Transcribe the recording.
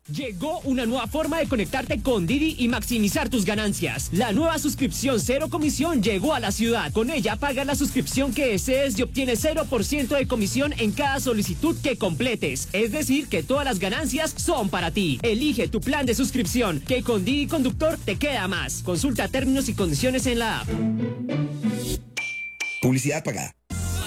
Llegó una nueva forma de conectarte con Didi y maximizar tus ganancias. La nueva suscripción cero comisión llegó a la ciudad. Con ella pagas la suscripción que desees y obtienes 0% de comisión en cada solicitud que completes. Es decir, que todas las ganancias son para ti. Elige tu plan de suscripción, que con Didi Conductor te queda más. Consulta términos y condiciones en la app. Publicidad pagada.